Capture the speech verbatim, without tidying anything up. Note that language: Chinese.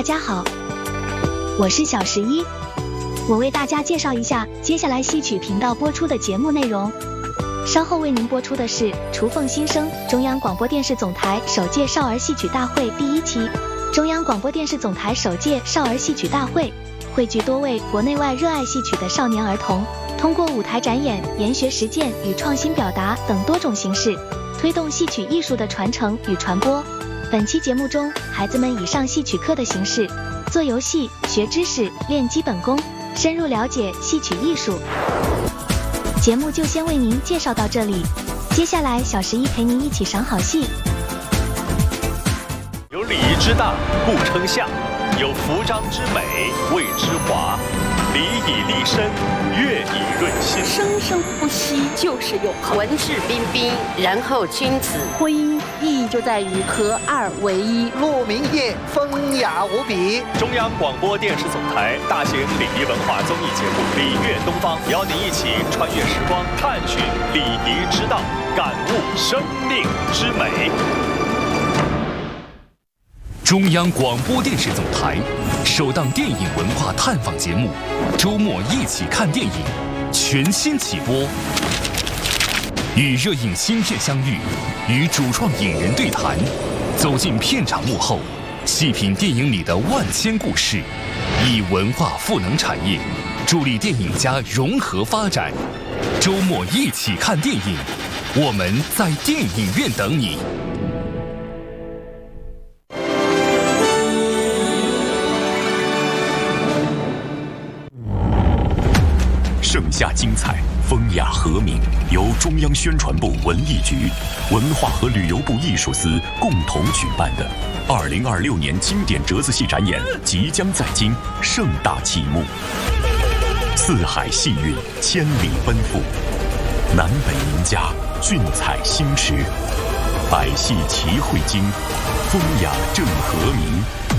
大家好，我是小十一，我为大家介绍一下接下来戏曲频道播出的节目内容。稍后为您播出的是《雏凤新生》中央广播电视总台首届少儿戏曲大会第一期。中央广播电视总台首届少儿戏曲大会汇聚多位国内外热爱戏曲的少年儿童，通过舞台展演、研学实践与创新表达等多种形式，推动戏曲艺术的传承与传播。本期节目中，孩子们以上戏曲课的形式做游戏、学知识、练基本功，深入了解戏曲艺术。节目就先为您介绍到这里，接下来小十一陪您一起赏好戏。 有礼仪之大，故称相；有服装之美，谓之华。礼以立身，乐以润心。 生生不息就是永恒。 文质彬彬，然后君子。 婚姻意义就在于合二为一。 鹿鸣夜，风雅无比。 中央广播电视总台大型礼仪文化综艺节目《礼乐东方》，邀您一起穿越时光，探寻礼仪之道，感悟生命之美。 中央广播电视总台首档电影文化探访节目《周末一起看电影》全新起播，与热映新片相遇，与主创影人对谈，走进片场幕后，细品电影里的万千故事，以文化赋能产业，助力电影家融合发展。周末一起看电影，我们在电影院等你。盛夏精彩，风雅和鸣，由中央宣传部文艺局、文化和旅游部艺术司共同举办的二零二六年经典折子戏展演即将在京盛大启幕。四海戏韵，千里奔赴，南北名家，俊采星驰，百戏齐汇京，风雅正和鸣。